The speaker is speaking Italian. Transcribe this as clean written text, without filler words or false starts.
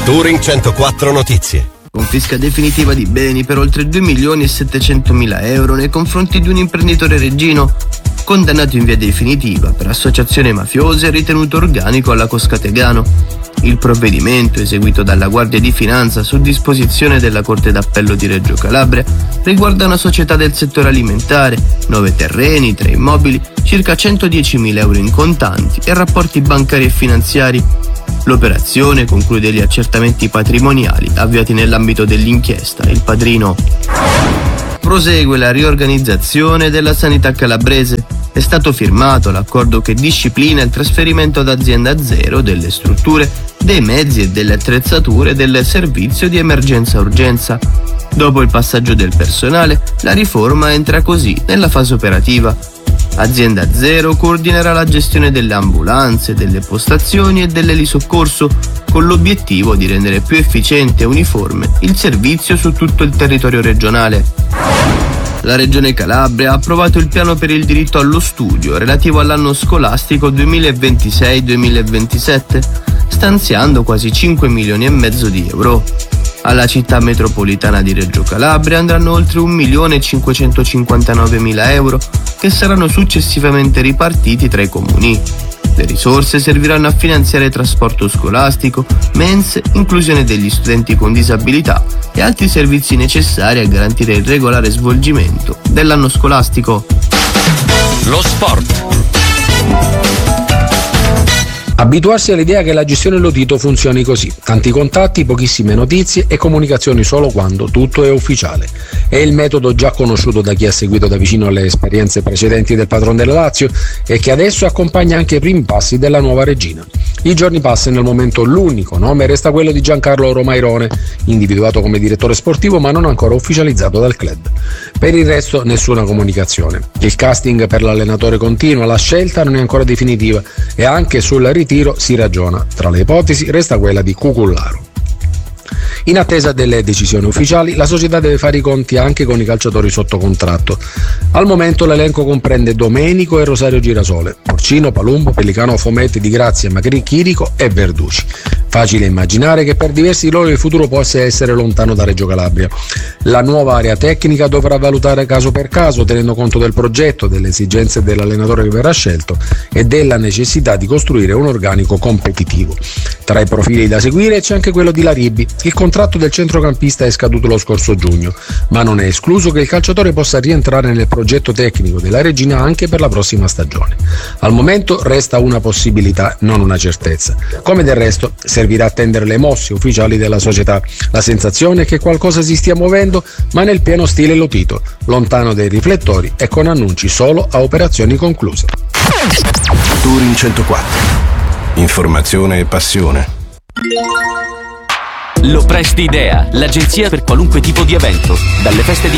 Touring 104 Notizie. Confisca definitiva di beni per oltre 2.700.000 euro nei confronti di un imprenditore reggino, condannato in via definitiva per associazione mafiosa e ritenuto organico alla Cosca Tegano. Il provvedimento, eseguito dalla Guardia di Finanza su disposizione della Corte d'Appello di Reggio Calabria, riguarda una società del settore alimentare, 9 terreni, 3 immobili, circa 110.000 euro in contanti e rapporti bancari e finanziari. L'operazione conclude gli accertamenti patrimoniali avviati nell'ambito dell'inchiesta. Il padrino. Prosegue la riorganizzazione della sanità calabrese. È stato firmato l'accordo che disciplina il trasferimento ad azienda zero delle strutture, dei mezzi e delle attrezzature del servizio di emergenza-urgenza. Dopo il passaggio del personale, la riforma entra così nella fase operativa. Azienda Zero coordinerà la gestione delle ambulanze, delle postazioni e dell'elisoccorso, con l'obiettivo di rendere più efficiente e uniforme il servizio su tutto il territorio regionale. La Regione Calabria ha approvato il piano per il diritto allo studio relativo all'anno scolastico 2026-2027, stanziando quasi 5 milioni e mezzo di euro. Alla città metropolitana di Reggio Calabria andranno oltre 1.559.000 euro che saranno successivamente ripartiti tra i comuni. Le risorse serviranno a finanziare trasporto scolastico, mense, inclusione degli studenti con disabilità e altri servizi necessari a garantire il regolare svolgimento dell'anno scolastico. Lo sport. Abituarsi all'idea che la gestione Lotito funzioni così: tanti contatti, pochissime notizie e comunicazioni solo quando tutto è ufficiale. È il metodo già conosciuto da chi ha seguito da vicino le esperienze precedenti del padrone della Lazio e che adesso accompagna anche i primi passi della nuova regina. I giorni passano e al momento l'unico nome resta quello di Giancarlo Romairone, individuato come direttore sportivo ma non ancora ufficializzato dal club. Per il resto nessuna comunicazione. Il casting per l'allenatore continua, la scelta non è ancora definitiva e anche sul ritiro si ragiona. Tra le ipotesi resta quella di Cucullaro. In attesa delle decisioni ufficiali, la società deve fare i conti anche con i calciatori sotto contratto. Al momento l'elenco comprende Domenico e Rosario Girasole, Porcino, Palumbo, Pellicano, Fometti, Di Grazia, Macri, Chirico e Verducci. Facile immaginare che per diversi di loro il futuro possa essere lontano da Reggio Calabria. La nuova area tecnica dovrà valutare caso per caso, tenendo conto del progetto, delle esigenze dell'allenatore che verrà scelto e della necessità di costruire un organico competitivo. Tra i profili da seguire c'è anche quello di Laribbi. Il contratto del centrocampista è scaduto lo scorso giugno, ma non è escluso che il calciatore possa rientrare nel progetto tecnico della Regina anche per la prossima stagione. Al momento resta una possibilità, non una certezza. Come del resto servirà attendere le mosse ufficiali della società. La sensazione è che qualcosa si stia muovendo, ma nel pieno stile Lotito, lontano dai riflettori e con annunci solo a operazioni concluse. Touring 104. Informazione e passione. Lo Presti Idea, l'agenzia per qualunque tipo di evento, dalle feste di